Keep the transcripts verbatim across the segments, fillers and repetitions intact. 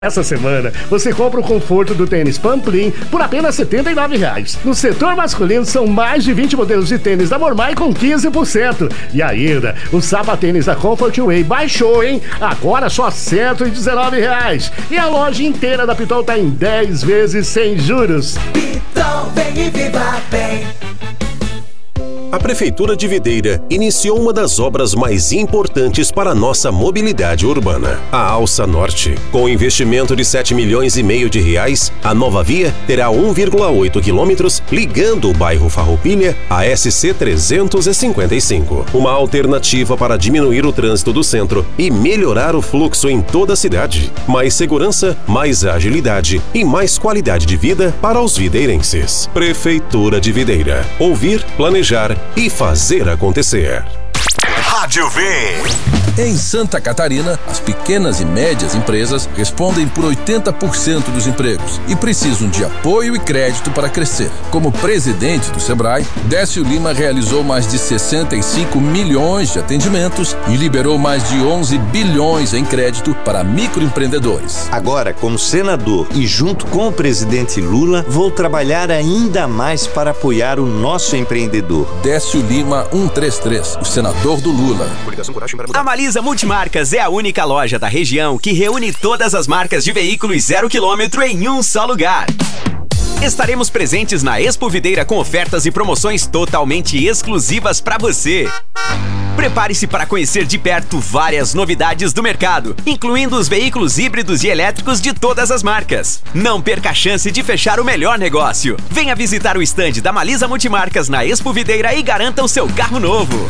Essa semana, você compra o conforto do tênis Pamplin por apenas setenta e nove reais. No setor masculino, são mais de vinte modelos de tênis da Mormai com quinze por cento. E ainda, o sapatênis da Comfort Way baixou, hein? Agora só cento e dezenove reais. E a loja inteira da Pitol tá em dez vezes sem juros. Pitol, vem e viva bem. A Prefeitura de Videira iniciou uma das obras mais importantes para a nossa mobilidade urbana, a Alça Norte. Com investimento de sete milhões e meio de reais, a nova via terá um vírgula oito quilômetros ligando o bairro Farroupilha à S C trezentos e cinquenta e cinco. Uma alternativa para diminuir o trânsito do centro e melhorar o fluxo em toda a cidade. Mais segurança, mais agilidade e mais qualidade de vida para os videirenses. Prefeitura de Videira. Ouvir, planejar e fazer acontecer. Rádio V. Em Santa Catarina, as pequenas e médias empresas respondem por oitenta por cento dos empregos e precisam de apoio e crédito para crescer. Como presidente do Sebrae, Décio Lima realizou mais de sessenta e cinco milhões de atendimentos e liberou mais de onze bilhões em crédito para microempreendedores. Agora, como senador e junto com o presidente Lula, vou trabalhar ainda mais para apoiar o nosso empreendedor. Décio Lima cento e trinta e três, o senador do Lula. A Malisa Multimarcas é a única loja da região que reúne todas as marcas de veículos zero quilômetro em um só lugar. Estaremos presentes na Expo Videira com ofertas e promoções totalmente exclusivas para você. Prepare-se para conhecer de perto várias novidades do mercado, incluindo os veículos híbridos e elétricos de todas as marcas. Não perca a chance de fechar o melhor negócio. Venha visitar o estande da Malisa Multimarcas na Expo Videira e garanta o seu carro novo.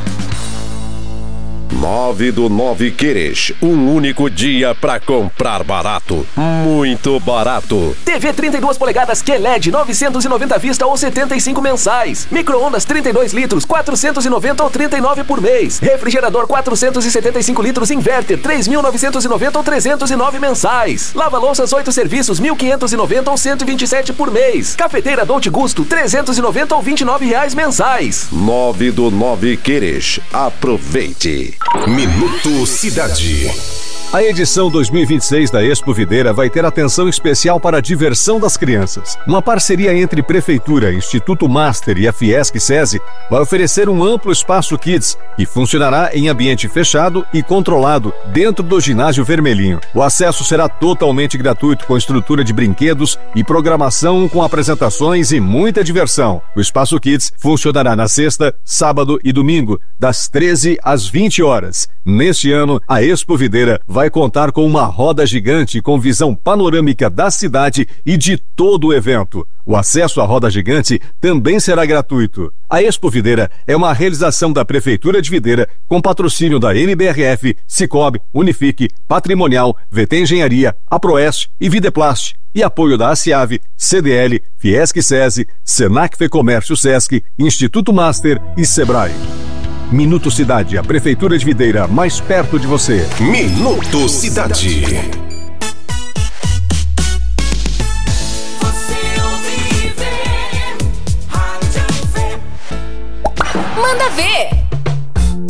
nove do nove Queres, um único dia pra comprar barato, muito barato. T V trinta e duas polegadas Q L E D novecentos e noventa à vista ou setenta e cinco mensais. Micro-ondas trinta e dois litros, quatrocentos e noventa ou trinta e nove por mês. Refrigerador quatrocentos e setenta e cinco litros Inverter, três mil novecentos e noventa ou trezentos e nove mensais. Lava-louças oito serviços, mil quinhentos e noventa ou cento e vinte e sete por mês. Cafeteira Dolce Gusto, trezentos e noventa ou vinte e nove reais mensais. nove do nove Queres, aproveite. Minuto Cidade. A edição dois mil e vinte e seis da Expo Videira vai ter atenção especial para a diversão das crianças. Uma parceria entre Prefeitura, Instituto Master e a Fiesc-SESI vai oferecer um amplo espaço Kids, que funcionará em ambiente fechado e controlado dentro do ginásio Vermelhinho. O acesso será totalmente gratuito, com estrutura de brinquedos e programação com apresentações e muita diversão. O espaço Kids funcionará na sexta, sábado e domingo, das treze às vinte horas. Neste ano, a Expo Videira vai vai contar com uma roda gigante com visão panorâmica da cidade e de todo o evento. O acesso à roda gigante também será gratuito. A Expo Videira é uma realização da Prefeitura de Videira com patrocínio da M B R F, Cicobi, Unifique, Patrimonial, V T Engenharia, Aproeste e Videplast e apoio da ACIAV, C D L, Fiesc-SESI, Senac Fecomércio Sesc, Instituto Master e Sebrae. Minuto Cidade, a Prefeitura de Videira, mais perto de você. Minuto Cidade. Você ouve, vê, Rádio V. Manda ver!